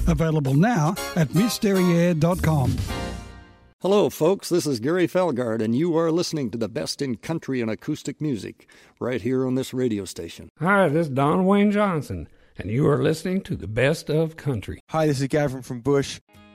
Available now at mysteryair.com. Hello, folks. This is Gary Felgard, and you are listening to the best in country and acoustic music right here on this radio station. Hi, this is Don Wayne Johnson, and you are listening to the best of country. Hi, this is Gavin from Bush.